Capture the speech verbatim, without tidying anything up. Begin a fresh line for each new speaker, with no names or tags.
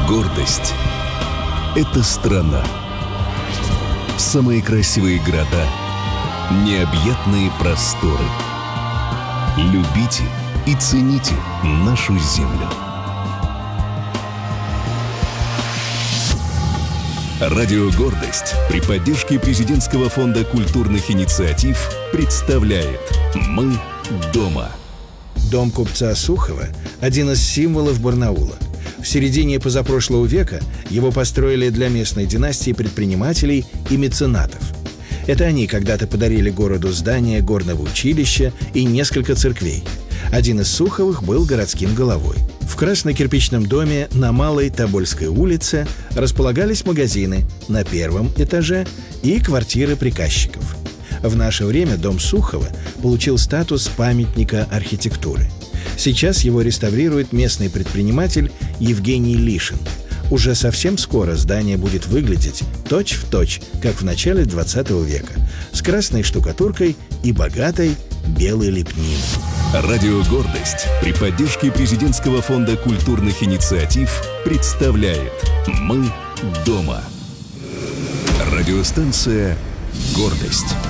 Гордость – это страна. Самые красивые города, необъятные просторы. Любите и цените нашу землю. Радио «Гордость» при поддержке Президентского фонда культурных инициатив представляет «Мы дома».
Дом купца Сухова – один из символов Барнаула. В середине позапрошлого века его построили для местной династии предпринимателей и меценатов. Это они когда-то подарили городу здание горного училища и несколько церквей. Один из Суховых был городским головой. В красно-кирпичном доме на Малой Тобольской улице располагались магазины на первом этаже и квартиры приказчиков. В наше время дом Сухова получил статус памятника архитектуры. Сейчас его реставрирует местный предприниматель Евгений Лишин. Уже совсем скоро здание будет выглядеть точь-в-точь, как в начале двадцатого века, с красной штукатуркой и богатой белой лепниной.
Радио «Гордость» при поддержке Президентского фонда культурных инициатив представляет «Мы дома». Радиостанция «Гордость».